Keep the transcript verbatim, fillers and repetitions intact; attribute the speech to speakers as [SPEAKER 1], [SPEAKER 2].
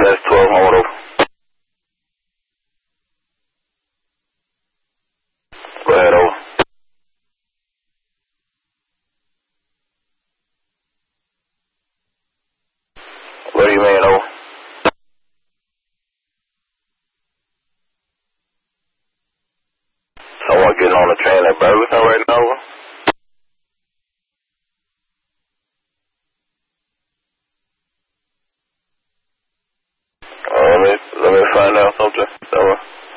[SPEAKER 1] S twelve, hold over. Go ahead, over. What do you mean, over? Someone getting on the train at Burgerson right now, over? Uh, let me, let me find out something. Over.